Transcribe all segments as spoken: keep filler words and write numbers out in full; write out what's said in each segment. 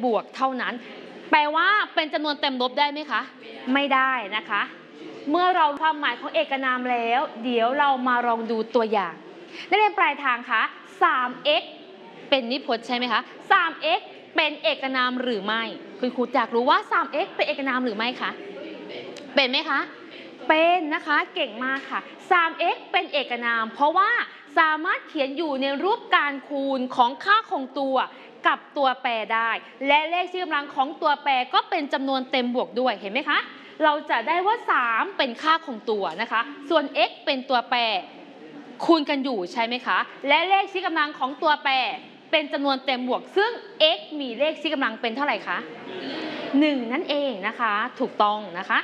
บวกเท่านั้นแปลว่าเป็นจำนวนเต็มลบได้ไหมคะไม่ได้นะคะเมื่อเราความหมายของเอกนามแล้วเดี๋ยวเรามาลองดูตัวอย่างนักเรียนปลายทางคะ สาม เอ็กซ์ เป็นนิพจน์ใช่ไหมคะ สาม เอ็กซ์ เป็นเอกนามหรือไม่คุณครูอยากรู้ว่า สาม เอ็กซ์ เป็นเอกนามหรือไม่คะเป็นไหมคะเป็นนะคะเก่งมากค่ะ สาม เอ็กซ์ เป็นเอกนามเพราะว่าสามารถเขียนอยู่ในรูปการคูณของค่าคงตัวกับตัวแปรได้และเลขที่กำลังของตัวแปรก็เป็นจำนวนเต็มบวกด้วยเห็นไหมคะเราจะได้ว่าสามเป็นค่าคงตัวนะคะส่วน x เป็นตัวแปรคูณกันอยู่ใช่ไหมคะและเลขชี้กำลังของตัวแปรเป็นจำนวนเต็มบวกซึ่ง x มีเลขชี้กำลังเป็นเท่าไหร่คะหนึ่งนั่นเองนะคะถูกต้องนะคะ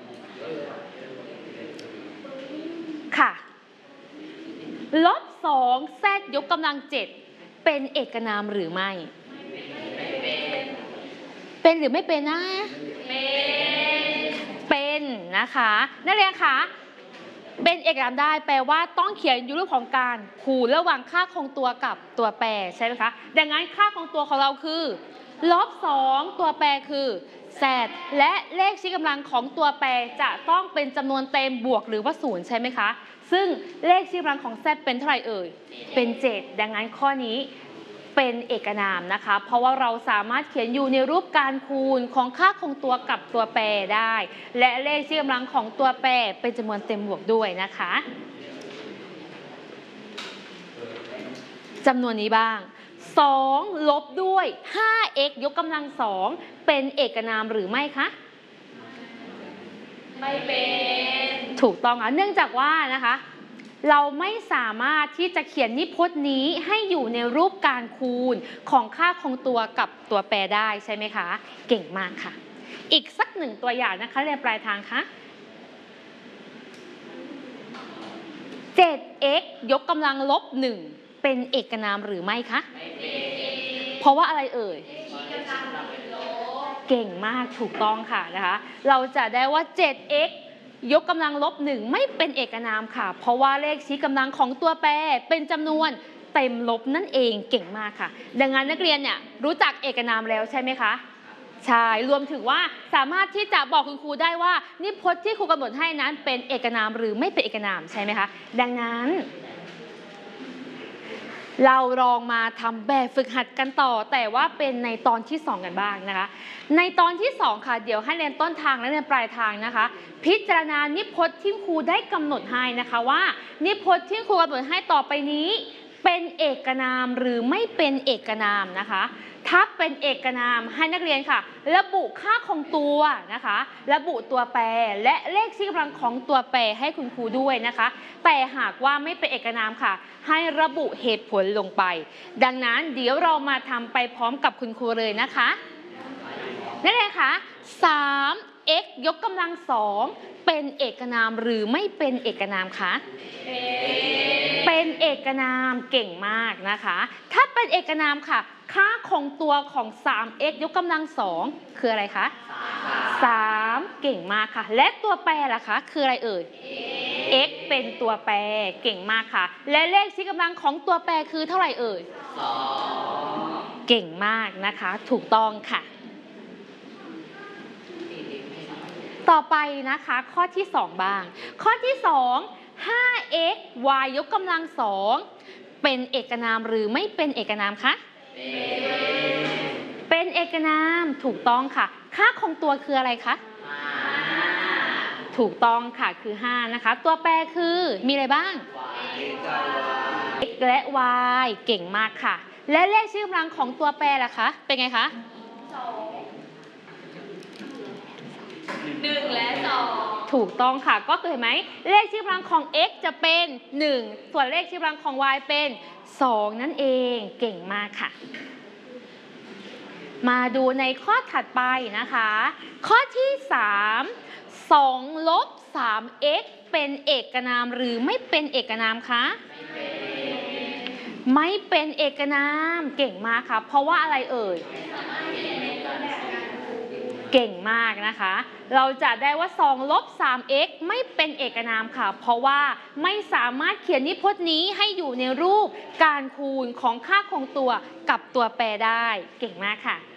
ค่ะลบสอง z ยกกำลังเจ็ดเป็นเอกนามหรือไม่เป็นหรือไม่เป็นนะเป็นนะคะนักเรียนคะเป็นเอกนามได้แปลว่าต้องเขียนอยู่รูปของการคูณระหว่างค่าคงตัวกับตัวแปรใช่ไหมคะดังนั้นค่าคงตัวของเราคือลบสองตัวแปรคือ z และเลขชี้กำลังของตัวแปรจะต้องเป็นจำนวนเต็มบวกหรือว่าศูนย์ใช่ไหมคะซึ่งเลขชี้กำลังของ z เป็นเท่าไหร่เอ่ยเป็นเจ็ดดังนั้นข้อนี้เป็นเอกนามนะคะเพราะว่าเราสามารถเขียนอยู่ในรูปการคูณของค่าคงตัวกับตัวแปรได้และเลขชี้กำลังของตัวแปรเป็นจำนวนเต็มบวกด้วยนะคะจำนวนนี้บ้างสองลบด้วย ห้า เอ็กซ์ ยกกำลังสองเป็นเอกนามหรือไม่คะไม่เป็นถูกต้องค่ะเนื่องจากว่านะคะเราไม่สามารถที่จะเขียนนิพจน์นี้ให้อยู่ในรูปการคูณของค่าคงตัวกับตัวแปรได้ใช่ไหมคะเก่งมากค่ะอีกสักหนึ่งตัวอย่างนะคะเรียนปลายทางคะ เจ็ด เอ็กซ์ ยกกำลังลบหนึ่งเป็นเอกนามหรือไม่คะไม่เป็นเพราะว่าอะไรเอ่ยเก่งมากถูกต้องค่ะนะคะเราจะได้ว่า เจ็ด เอ็กซ์ ยกกำลังลบหนึ่งไม่เป็นเอกนามค่ะเพราะว่าเลขชี้กำลังของตัวแปรเป็นจำนวนเต็มลบนั่นเองเก่งมากค่ะดังนั้นนักเรียนเนี่ยรู้จักเอกนามแล้วใช่ไหมคะใช่รวมถึงว่าสามารถที่จะบอกคุณครูได้ว่านิพจน์ที่ครูกำหนดให้นั้นเป็นเอกนามหรือไม่เป็นเอกนามใช่ไหมคะดังนั้นเราลองมาทำแบบฝึกหัดกันต่อแต่ว่าเป็นในตอนที่สองกันบ้างนะคะในตอนที่สองค่ะเดี๋ยวให้เรียนต้นทางและเรียนปลายทางนะคะพิจารณานิพจน์ที่ครูได้กำหนดให้นะคะว่านิพจน์ที่ครูกำหนดให้ต่อไปนี้เป็นเอกนามหรือไม่เป็นเอกนามนะคะถ้าเป็นเอกนามให้นักเรียนค่ะระบุค่าคงตัวนะคะระบุตัวแปรและเลขชี้กำลังของตัวแปรให้คุณครูด้วยนะคะแต่หากว่าไม่เป็นเอกนามค่ะให้ระบุเหตุผลลงไปดังนั้นเดี๋ยวเรามาทำไปพร้อมกับคุณครูเลยนะคะนั่นเลยค่ะ สาม เอ็กซ์ ยกกำลังสองเป็นเอกนามหรือไม่เป็นเอกนามคะเป็นเอกนามเก่งมากนะคะถ้าเป็นเอกนามค่ะค่าคงตัวของ สาม เอ็กซ์ ยกกำลังสองคืออะไรคะสามเก่งมากค่ะและตัวแปรล่ะคะคืออะไรเอ่ย x เป็นตัวแปรเก่งมากค่ะและเลขชี้กำลังของตัวแปรคือเท่าไหร่เอ่ยสองเก่งมากนะคะถูกต้องค่ะต่อไปนะคะข้อที่สองบ้างข้อที่สอง ห้า เอ็กซ์ y ยกกำลังสองเป็นเอกนามหรือไม่เป็นเอกนามคะเป็นเอกนามถูกต้องค่ะค่าคงตัวคืออะไรคะถูกต้องค่ะคือห้านะคะตัวแปรคือมีอะไรบ้าง x และ y เก่งมากค่ะและเลขชี้กำลังของตัวแปรล่ะคะเป็นไงคะหนึ่งและสองถูกต้องค่ะก็คือเห็นไหมเลขชี้กำลังของ x จะเป็นหนึ่งส่วนเลขชี้กำลังของ y เป็นสองนั่นเองเก่งมากค่ะมาดูในข้อถัดไปนะคะข้อที่สามสองลบสาม x เป็นเอกนามหรือไม่เป็นเอกนามคะไม่เป็นเอกนามเก่งมากค่ะเพราะว่าอะไรเอ่ยเก่งมากนะคะเราจะได้ว่าสองลบสาม x ไม่เป็นเอกนามค่ะเพราะว่าไม่สามารถเขียนนิพจน์นี้ให้อยู่ในรูปการคูณของค่าคงตัวกับตัวแปรได้เก่งมากค่ะ